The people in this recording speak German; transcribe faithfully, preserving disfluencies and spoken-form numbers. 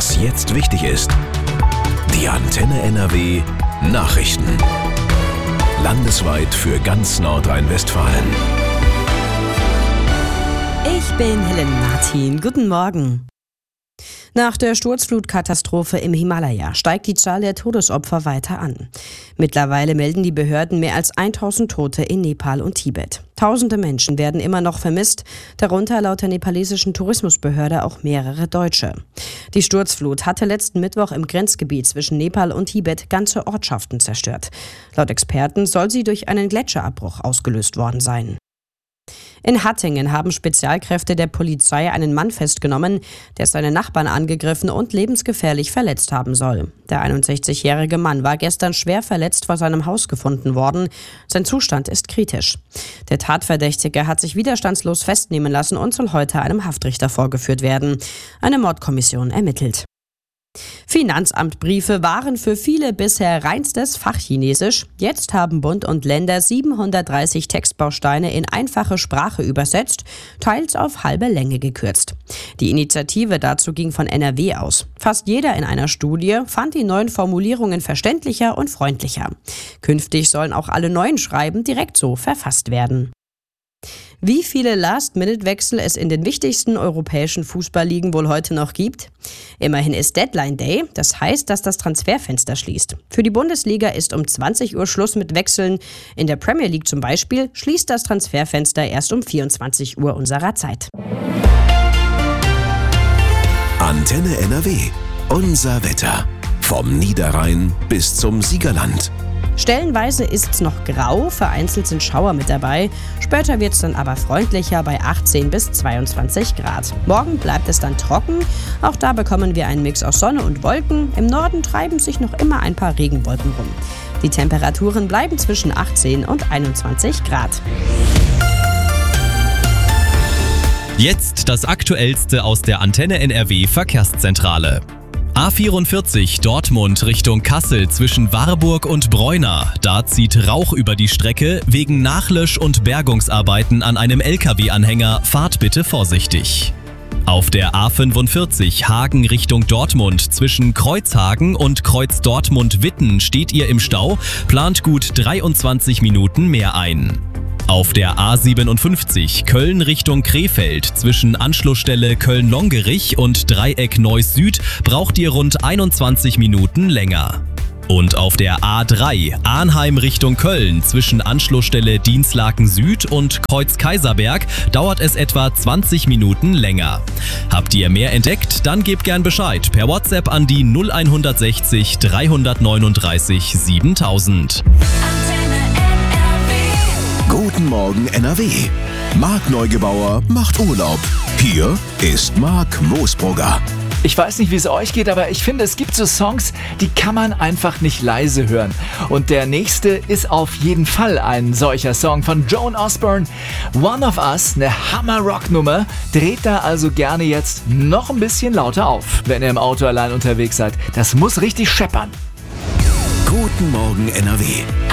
Was jetzt wichtig ist. Die Antenne N R W Nachrichten. Landesweit für ganz Nordrhein-Westfalen. Ich bin Helen Martin. Guten Morgen. Nach der Sturzflutkatastrophe im Himalaya steigt die Zahl der Todesopfer weiter an. Mittlerweile melden die Behörden mehr als tausend Tote in Nepal und Tibet. Tausende Menschen werden immer noch vermisst, darunter laut der nepalesischen Tourismusbehörde auch mehrere Deutsche. Die Sturzflut hatte letzten Mittwoch im Grenzgebiet zwischen Nepal und Tibet ganze Ortschaften zerstört. Laut Experten soll sie durch einen Gletscherabbruch ausgelöst worden sein. In Hattingen haben Spezialkräfte der Polizei einen Mann festgenommen, der seine Nachbarn angegriffen und lebensgefährlich verletzt haben soll. Der einundsechzigjährige Mann war gestern schwer verletzt vor seinem Haus gefunden worden. Sein Zustand ist kritisch. Der Tatverdächtige hat sich widerstandslos festnehmen lassen und soll heute einem Haftrichter vorgeführt werden. Eine Mordkommission ermittelt. Finanzamtbriefe waren für viele bisher reinstes Fachchinesisch. Jetzt haben Bund und Länder siebenhundertdreißig Textbausteine in einfache Sprache übersetzt, teils auf halbe Länge gekürzt. Die Initiative dazu ging von N R W aus. Fast jeder in einer Studie fand die neuen Formulierungen verständlicher und freundlicher. Künftig sollen auch alle neuen Schreiben direkt so verfasst werden. Wie viele Last-Minute-Wechsel es in den wichtigsten europäischen Fußballligen wohl heute noch gibt? Immerhin ist Deadline Day, das heißt, dass das Transferfenster schließt. Für die Bundesliga ist um zwanzig Uhr Schluss mit Wechseln. In der Premier League zum Beispiel schließt das Transferfenster erst um vierundzwanzig Uhr unserer Zeit. Antenne N R W. Unser Wetter. Vom Niederrhein bis zum Siegerland. Stellenweise ist's noch grau, vereinzelt sind Schauer mit dabei. Später wird's dann aber freundlicher bei achtzehn bis zweiundzwanzig Grad. Morgen bleibt es dann trocken. Auch da bekommen wir einen Mix aus Sonne und Wolken. Im Norden treiben sich noch immer ein paar Regenwolken rum. Die Temperaturen bleiben zwischen achtzehn und einundzwanzig Grad. Jetzt das Aktuellste aus der Antenne N R W Verkehrszentrale. A vierundvierzig Dortmund Richtung Kassel zwischen Warburg und Breuna. Da zieht Rauch über die Strecke. Wegen Nachlösch- und Bergungsarbeiten an einem L K W-Anhänger fahrt bitte vorsichtig. Auf der A fünfundvierzig Hagen Richtung Dortmund zwischen Kreuzhagen und Kreuz Dortmund-Witten steht ihr im Stau, plant gut dreiundzwanzig Minuten mehr ein. Auf der A siebenundfünfzig Köln Richtung Krefeld zwischen Anschlussstelle Köln-Longerich und Dreieck Neuss Süd braucht ihr rund einundzwanzig Minuten länger. Und auf der A drei Arnheim Richtung Köln zwischen Anschlussstelle Dinslaken Süd und Kreuz Kaiserberg dauert es etwa zwanzig Minuten länger. Habt ihr mehr entdeckt? Dann gebt gern Bescheid per WhatsApp an die null sechzig dreihundertneununddreißig siebentausend. Guten Morgen N R W. Marc Neugebauer macht Urlaub. Hier ist Marc Moosbrugger. Ich weiß nicht, wie es euch geht, aber ich finde, es gibt so Songs, die kann man einfach nicht leise hören. Und der nächste ist auf jeden Fall ein solcher Song von Joan Osborne. One of Us, eine Hammer-Rock-Nummer. Dreht da also gerne jetzt noch ein bisschen lauter auf, wenn ihr im Auto allein unterwegs seid. Das muss richtig scheppern. Guten Morgen N R W.